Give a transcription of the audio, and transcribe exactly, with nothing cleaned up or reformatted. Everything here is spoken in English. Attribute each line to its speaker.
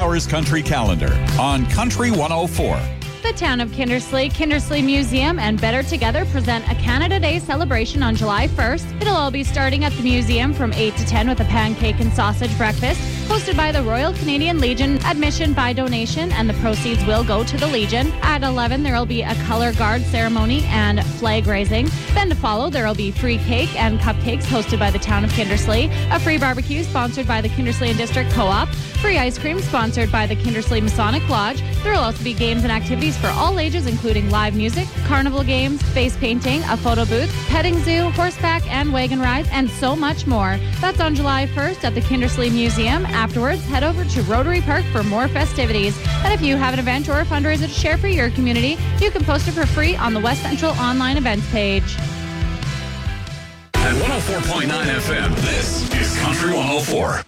Speaker 1: Flowers Country Calendar on Country one oh four.
Speaker 2: The town of Kindersley, Kindersley Museum, and Better Together present a Canada Day celebration on July first. It'll all be starting at the museum from eight to ten with a pancake and sausage breakfast, hosted by the Royal Canadian Legion, admission by donation, and the proceeds will go to the Legion. At eleven, there will be a color guard ceremony and flag raising. Then to follow, there will be free cake and cupcakes hosted by the town of Kindersley, a free barbecue sponsored by the Kindersley and District Co-op, free ice cream sponsored by the Kindersley Masonic Lodge. There will also be games and activities for all ages, including live music, carnival games, face painting, a photo booth, petting zoo, horseback and wagon rides, and so much more. That's on July first at the Kindersley Museum. Afterwards, head over to Rotary Park for more festivities. And if you have an event or a fundraiser to share for your community, you can post it for free on the West Central online events page.
Speaker 1: At one oh four point nine F M, this is Country one oh four.